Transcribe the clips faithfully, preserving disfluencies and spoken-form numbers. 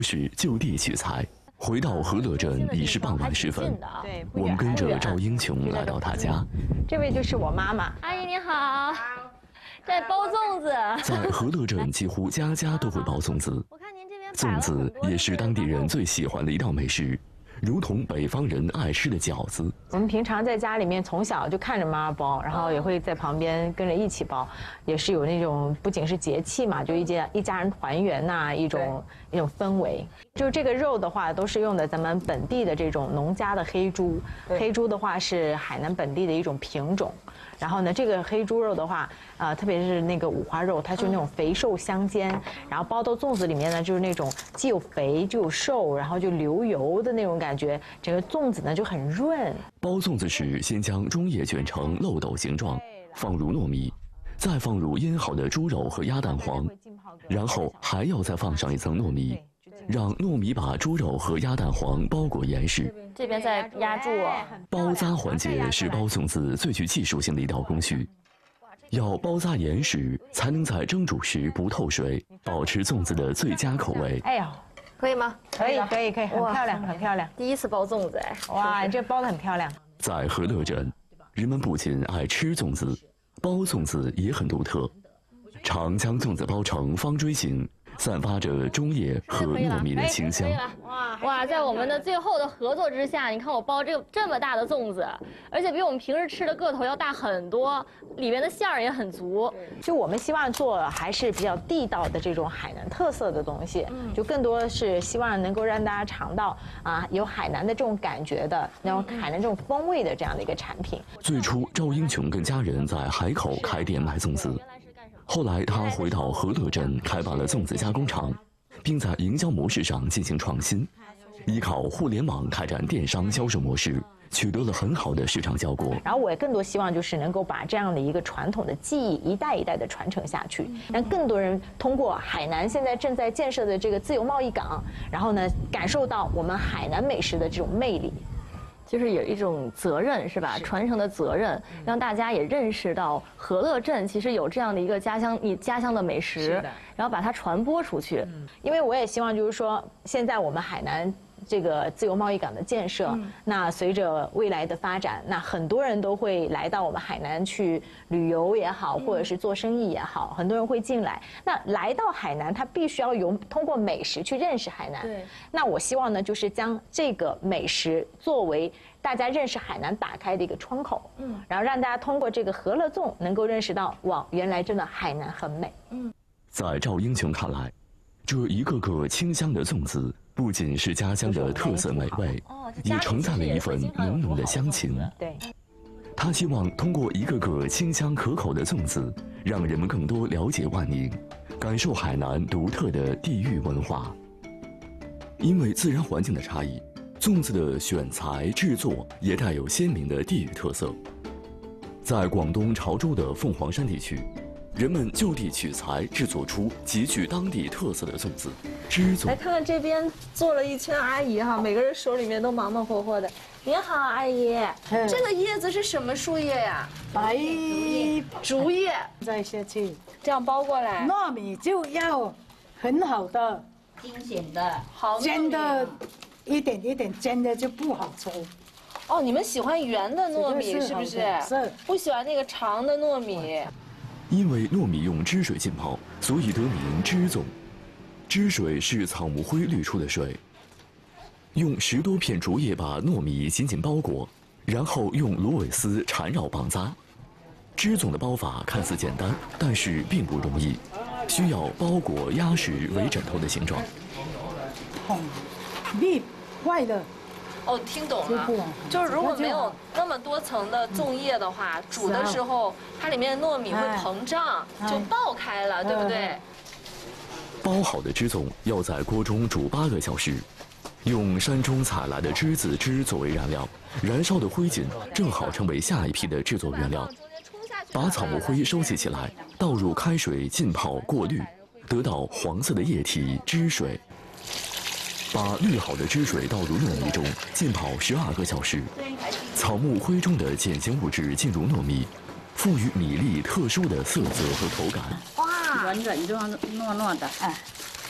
是就地取材。回到和乐镇已是傍晚时分，我们跟着赵英琼来到她家。 这位就是我妈妈， 阿姨你好，在包粽子。 在和乐镇，几乎家家都会包粽子，粽子也是当地人最喜欢的一道美食。 如同北方人爱吃的饺子， 我们平常在家里面从小就看着妈妈包，然后也会在旁边跟着一起包，也是有那种不仅是节气嘛，就一家一家人团圆呐、一种一种氛围。就这个肉的话，都是用的咱们本地的这种农家的黑猪，黑猪的话是海南本地的一种品种。然后呢，这个黑猪肉的话，呃，特别是那个五花肉，它就是那种肥瘦相间，然后包到粽子里面呢，就是那种既有肥就有瘦，然后就流油的那种感觉，整个粽子呢就很润。 包粽子时，先将中叶卷成漏斗形状，放入糯米，再放入腌好的猪肉和鸭蛋黄，然后还要再放上一层糯米，让糯米把猪肉和鸭蛋黄包裹严实。 这边在压住。 包扎环节是包粽子最具技术性的一道工序，要包扎严实，才能在蒸煮时不透水，保持粽子的最佳口味。 哎呦， 可以吗？ 可以，可以，可以，很漂亮，很漂亮。 第一次包粽子哎， 哇，你这包得很漂亮。 在和乐镇，人们不仅爱吃粽子，包粽子也很独特，常将粽子包成方锥形。 散发着中叶和糯米的清香。 哇哇，在我们的最后的合作之下，你看我包这个这么大的粽子，而且比我们平时吃的个头要大很多，里面的馅儿也很足。 就我们希望做还是比较地道的这种海南特色的东西，就更多是希望能够让大家尝到啊有海南的这种感觉的，然后海南这种风味的这样的一个产品。 最初，赵英琼跟家人在海口开店卖粽子。 后来，他回到和乐镇开办了粽子加工厂，并在营销模式上进行创新，依靠互联网开展电商销售模式，取得了很好的市场效果。 然后，我也更多希望就是能够把这样的一个传统的技艺一代一代的传承下去，让更多人通过海南现在正在建设的这个自由贸易港，然后呢，感受到我们海南美食的这种魅力。 就是有一种责任，是吧？传承的责任，让大家也认识到和乐镇其实有这样的一个家乡，你家乡的美食，然后把它传播出去。 因为我也希望就是说，现在我们海南这个自由贸易港的建设，嗯、那随着未来的发展，那很多人都会来到我们海南去旅游也好，或者是做生意也好，很多人会进来。那来到海南，他必须要有通过美食去认识海南。对。那我希望呢，就是将这个美食作为 大家认识海南打开的一个窗口，嗯，然后让大家通过这个和乐粽能够认识到，哇，原来真的海南很美。嗯， 在赵英琼看来，这一个个清香的粽子不仅是家乡的特色美味，也承载了一份浓浓的乡情。 对， 他希望通过一个个清香可口的粽子，让人们更多了解万宁，感受海南独特的地域文化。因为自然环境的差异， 粽子的选材制作也带有鲜明的地域特色。在广东潮州的凤凰山地区，人们就地取材制作出极具当地特色的粽子——枝粽。 来看看这边坐了一圈阿姨哈，每个人手里面都忙忙活活的。您好，阿姨，嗯、这个叶子是什么树叶呀？ 白竹叶。 再下去， 这样包过来。 糯米就要很好的、 精选的、 好煎的。 一点一点煎的就不好吃。 哦，你们喜欢圆的糯米是不是？ 是。 不喜欢那个长的糯米。 因为糯米用汁水浸泡，所以得名汁粽。汁水是草木灰滤出的水。用十多片竹叶把糯米紧紧包裹，然后用芦苇丝缠绕绑扎。汁粽的包法看似简单，但是并不容易，需要包裹压实为枕头的形状。 哦 粒坏了， 哦，听懂了，就是如果没有那么多层的粽叶的话，煮的时候它里面的糯米会膨胀，就爆开了，对不对？ 包好的枝粽要在锅中煮八个小时，用山中采来的栀子汁作为燃料，燃烧的灰烬正好成为下一批的制作原料。把草木灰收集起来，倒入开水浸泡过滤，得到黄色的液体汁水。 把滤好的汁水倒入糯米中，浸泡十二个小时。草木灰中的碱性物质进入糯米，赋予米粒特殊的色泽和口感。 哇，软软糯糯糯的，哎，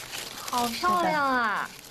好漂亮啊！